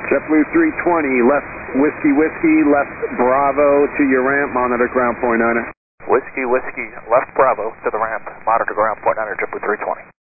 JetBlue 320, left Whiskey Whiskey, left Bravo to your ramp, monitor ground point 9er. Whiskey Whiskey, left Bravo to the ramp, monitor ground point 9er, JetBlue 320.